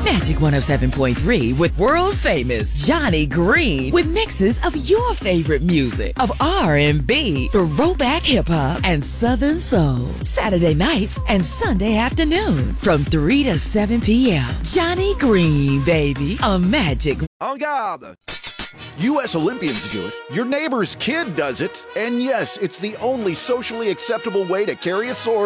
Magic 107.3 with world famous Johnny Green with mixes of your favorite music of R&B, throwback hip hop, and Southern soul. Saturday nights and Sunday afternoon from 3 to 7 p.m. Johnny Green, baby, on Magic. En garde! U.S. Olympians do it, your neighbor's kid does it, and yes, it's the only socially acceptable way to carry a sword.